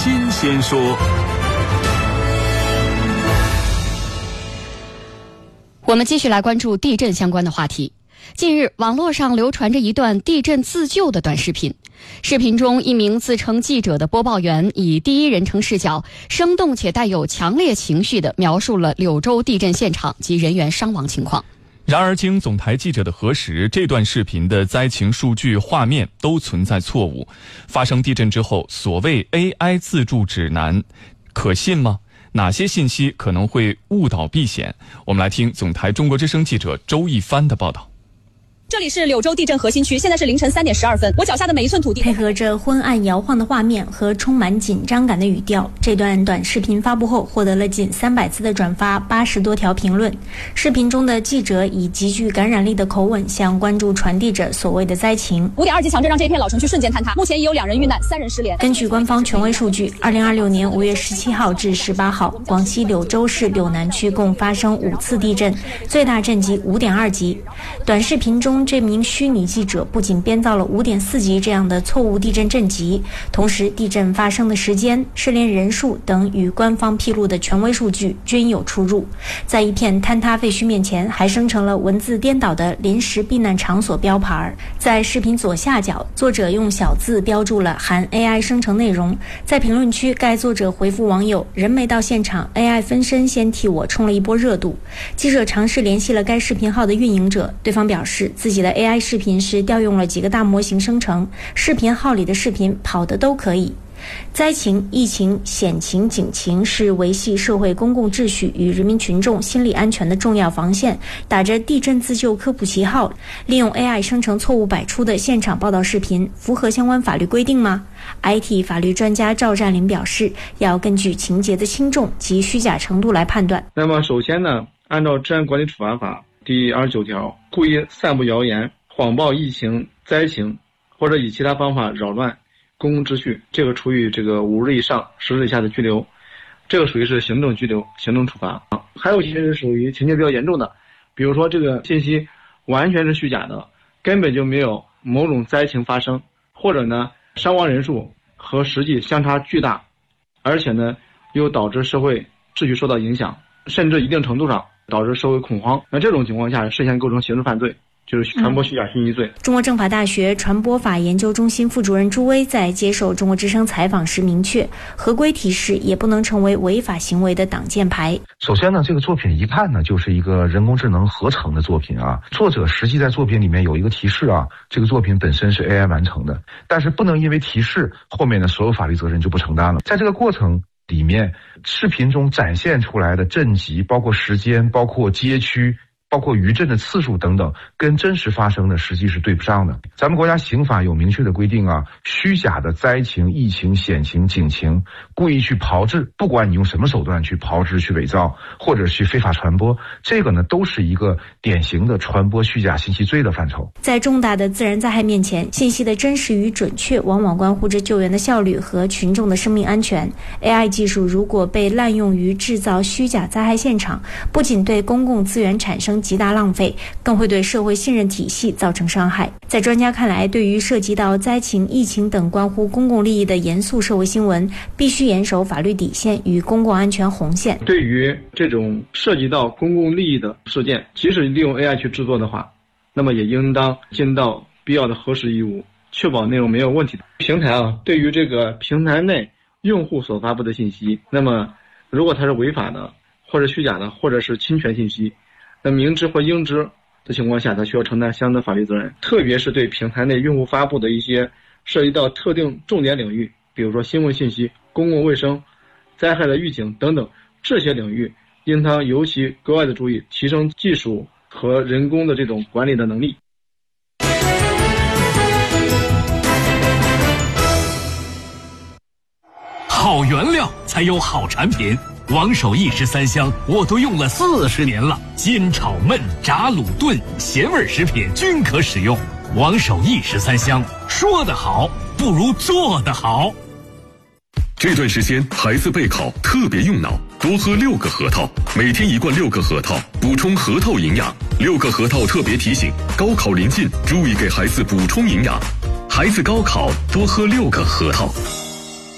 新鲜说。 我们继续来关注地震相关的话题。近日，网络上流传着一段地震自救的短视频。视频中，一名自称记者的播报员以第一人称视角，生动且带有强烈情绪地描述了柳州地震现场及人员伤亡情况。 然而，经总台记者的核实，这段视频的灾情数据、画面都存在错误。发生地震之后，所谓 AI 自助指南，可信吗？哪些信息可能会误导避险？我们来听总台中国之声记者周一帆的报道。 这里是柳州地震核心区，现在是凌晨3点12分。我脚下的每一寸土地， 配合着昏暗摇晃的画面和充满紧张感的语调，这段短视频发布后获得了近300次的转发，80多条评论。视频中的记者以极具感染力的口吻向观众传递着所谓的灾情。 5点2级强震让这片老城区瞬间坍塌，目前已有2人遇难，3人失联。 根据官方权威数据，2026年5月17号至18号，广西柳州市柳南区共发生5次地震，最大震级5.2级。短视频中，这名虚拟记者不仅编造了5.4级这样的错误地震震级，同时地震发生的时间、失联人数等与官方披露的权威数据均有出入。在一片坍塌废墟面前，还生成了文字颠倒的临时避难场所标牌。在视频左下角，作者用小字标注了含 AI 生成内容。在评论区，该作者回复网友：人没到现场 ，AI 分身先替我冲了一波热度。记者尝试联系了该视频号的运营者，对方表示自己的 AI 视频是调用了几个大模型生成，视频号里的视频跑的都可以。灾情、疫情、险情、警情是维系社会公共秩序与人民群众心理安全的重要防线。打着地震自救科普旗号，利用 AI 生成错误百出的现场报道视频，符合相关法律规定吗？ IT 法律专家赵占林表示，要根据情节的轻重及虚假程度来判断。 那么首先呢，按照治安管理处罚法第29条，故意散布谣言、谎报疫情、灾情，或者以其他方法扰乱公共秩序，这个处以5日以上10日以下的拘留，这个属于是行政拘留、行政处罚。还有一些是属于情节比较严重的，比如说这个信息完全是虚假的，根本就没有某种灾情发生，或者呢伤亡人数和实际相差巨大，而且呢又导致社会秩序受到影响，甚至一定程度上导致社会恐慌，那这种情况下涉嫌构成刑事犯罪，就是传播虚假信息罪。 中国政法大学传播法研究中心副主任朱威在接受中国之声采访时明确，合规提示也不能成为违法行为的挡箭牌。 首先呢，这个作品一看呢就是一个人工智能合成的作品啊，作者实际在作品里面有一个提示啊，这个作品本身是 AI 完成的，但是不能因为提示后面的所有法律责任就不承担了。在这个过程里面，视频中展现出来的震级，包括时间，包括街区，包括余震的次数等等，跟真实发生的实际是对不上的。咱们国家刑法有明确的规定啊，虚假的灾情、疫情、险情、警情，故意去炮制，不管你用什么手段去炮制、去伪造，或者去非法传播，这个呢都是一个典型的传播虚假信息罪的范畴。 在重大的自然灾害面前，信息的真实与准确往往关乎着救援的效率和群众的生命安全。AI 技术如果被滥用于制造虚假灾害现场，不仅对公共资源产生极大浪费，更会对社会信任体系造成伤害。在专家看来，对于涉及到灾情、疫情等关乎公共利益的严肃社会新闻，必须严守法律底线与公共安全红线。 对于这种涉及到公共利益的事件，即使利用 AI 去制作的话，那么也应当尽到必要的核实义务，确保内容没有问题的。平台对于这个平台内用户所发布的信息，那么如果它是违法的，或者虚假的，或者是侵权信息，那明知或应知的情况下，它需要承担相应的法律责任。特别是对平台内用户发布的一些涉及到特定重点领域，比如说新闻信息、公共卫生、灾害的预警等等，这些领域应当尤其格外的注意，提升技术和人工的这种管理的能力。 好原料才有好产品，王守义13香我都用了40年了，煎炒焖炸卤炖咸味食品均可使用。王守义13香，说得好不如做得好。 这段时间孩子备考特别用脑，多喝6个核桃，每天1罐6个核桃，补充核桃营养。6个核桃特别提醒，高考临近，注意给孩子补充营养。孩子高考多喝6个核桃。